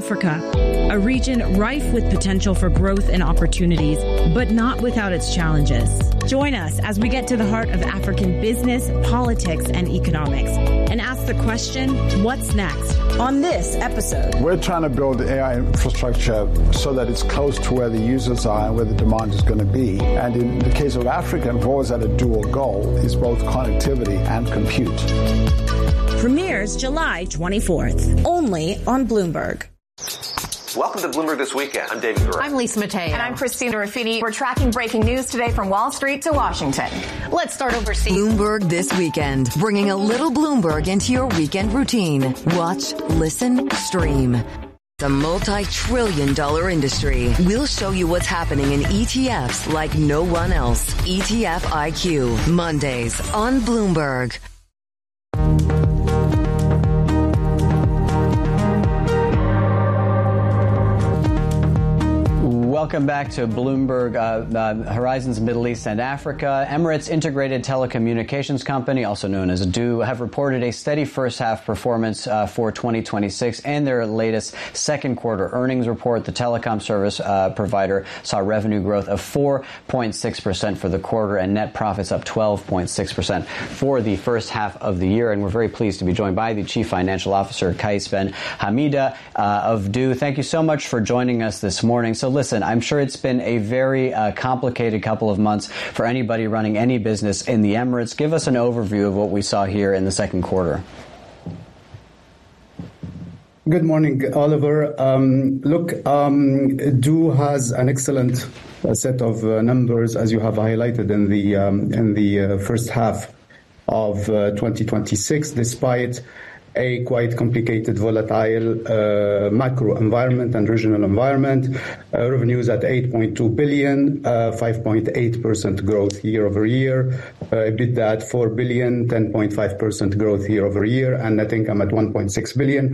Africa, a region rife with potential for growth and opportunities, but not without its challenges. Join us as we get to the heart of African business, politics, and economics and ask the question, what's next? On this episode, we're trying to build the AI infrastructure so that it's close to where the users are and where the demand is going to be. And in the case of Africa, we've always had a dual goal, is both connectivity and compute. Premieres July 24th, only on Bloomberg. Welcome to Bloomberg This Weekend. I'm David Gura. I'm Lisa Mateo. And I'm Christina Ruffini. We're tracking breaking news today from Wall Street to Washington. Let's start overseas. Bloomberg This Weekend, bringing a little Bloomberg into your weekend routine. Watch, listen, stream. The multi-trillion-dollar industry. We'll show you what's happening in ETFs like no one else. ETF IQ, Mondays on Bloomberg. Welcome back to Bloomberg Horizons Middle East and Africa. Emirates Integrated Telecommunications Company, also known as DO, have reported a steady first half performance for 2026 and their latest second quarter earnings report. The telecom service provider saw revenue growth of 4.6% for the quarter and net profits up 12.6% for the first half of the year. And we're very pleased to be joined by the Chief Financial Officer, Kais Ben Hamida of DO. Thank you so much for joining us this morning. So listen, I'm sure it's been a very complicated couple of months for anybody running any business in the Emirates. Give us an overview of what we saw here in the second quarter. Good morning, Oliver. DO has an excellent set of numbers, as you have highlighted in the first half of 2026, despite a quite complicated, volatile macro environment and regional environment. Revenues at 8.2 billion, 5.8% growth year over year. EBITDA at 4 billion, 10.5% growth year over year. And net income at 1.6 billion,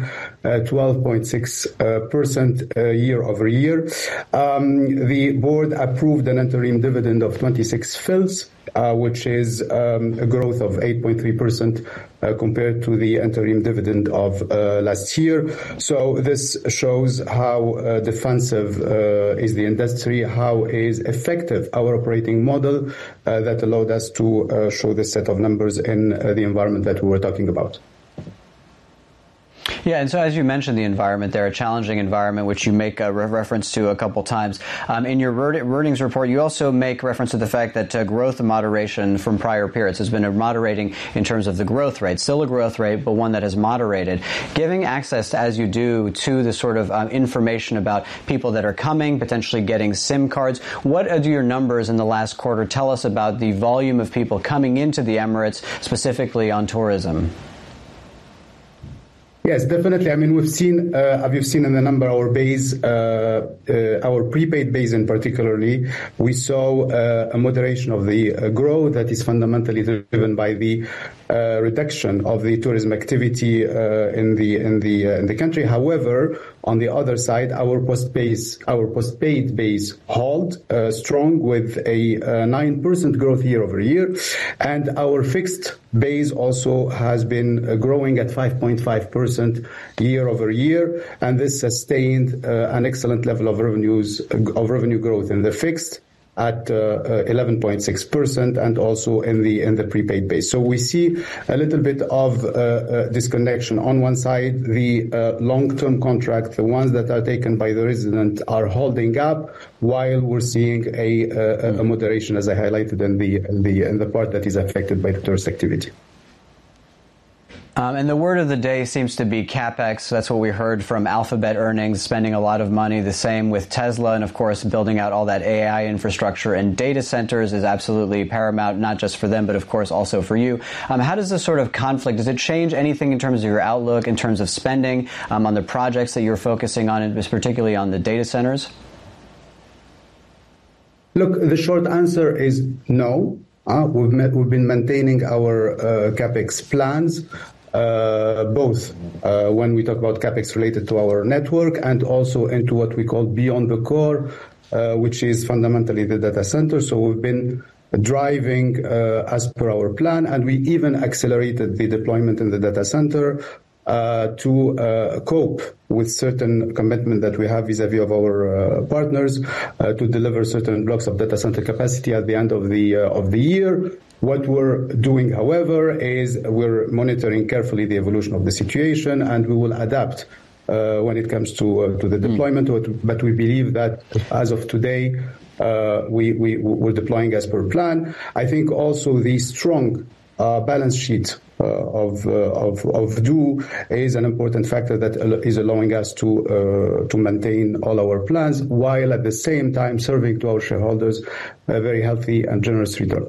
12.6% year over year. The board approved an interim dividend of 26 fils, which is a growth of 8.3% compared to the interim dividend of last year. So this shows how defensive is the industry, how is effective our operating model that allowed us to show this set of numbers in the environment that we were talking about. Yeah, and so as you mentioned, the environment there, a challenging environment, which you make a reference to a couple times. In your earnings report, you also make reference to the fact that growth moderation from prior periods has been moderating in terms of the growth rate. Still a growth rate, but one that has moderated. Giving access, as you do, to the sort of information about people that are coming, potentially getting SIM cards, what do your numbers in the last quarter tell us about the volume of people coming into the Emirates, specifically on tourism? Yes, definitely. I mean, we've seen, as you've seen in the number, our base, our prepaid base in particularly, we saw a moderation of the growth that is fundamentally driven by the reduction of the tourism activity in the country. However, on the other side, our postpaid base held strong with a 9% growth year over year, and our fixed base also has been growing at 5.5% year over year, and this sustained an excellent level of revenue growth in the fixed at 11.6% and also in the prepaid base. So we see a little bit of disconnection. On one side, the long-term contract, the ones that are taken by the resident, are holding up, while we're seeing a moderation, as I highlighted in the part that is affected by the tourist activity. And the word of the day seems to be CapEx. That's what we heard from Alphabet earnings, spending a lot of money. The same with Tesla. And of course, building out all that AI infrastructure and data centers is absolutely paramount, not just for them, but of course also for you. How does this sort of conflict, does it change anything in terms of your outlook, in terms of spending on the projects that you're focusing on, particularly on the data centers? Look, the short answer is no. We've been maintaining our CapEx plans. Both when we talk about CapEx related to our network and also into what we call beyond the core, which is fundamentally the data center. So we've been driving as per our plan, and we even accelerated the deployment in the data center to cope with certain commitment that we have vis-a-vis of our partners to deliver certain blocks of data center capacity at the end of the year. What we're doing, however, is we're monitoring carefully the evolution of the situation, and we will adapt when it comes to the deployment. But we believe that as of today, we're deploying as per plan. I think also the strong balance sheet of DO is an important factor that is allowing us to maintain all our plans, while at the same time serving to our shareholders a very healthy and generous return.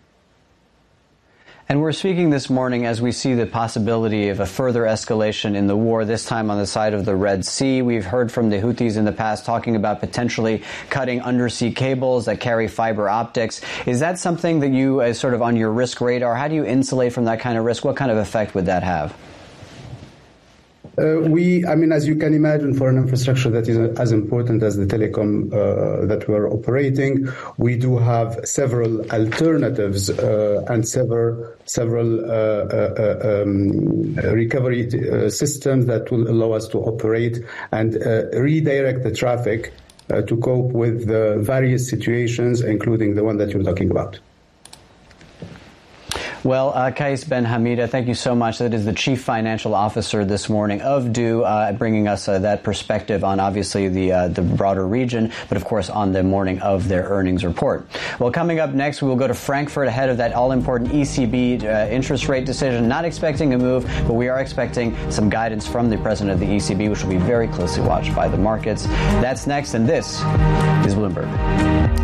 And we're speaking this morning as we see the possibility of a further escalation in the war, this time on the side of the Red Sea. We've heard from the Houthis in the past talking about potentially cutting undersea cables that carry fiber optics. Is that something that you is sort of on your risk radar? How do you insulate from that kind of risk? What kind of effect would that have? As you can imagine, for an infrastructure that is as important as the telecom that we're operating, we do have several alternatives and several recovery systems that will allow us to operate and redirect the traffic to cope with the various situations, including the one that you're talking about. Well, Kais Ben Hamida, thank you so much. That is the Chief Financial Officer this morning of DO, bringing us that perspective on obviously the broader region, but of course on the morning of their earnings report. Well, coming up next, we will go to Frankfurt ahead of that all-important ECB interest rate decision. Not expecting a move, but we are expecting some guidance from the President of the ECB, which will be very closely watched by the markets. That's next, and this is Bloomberg.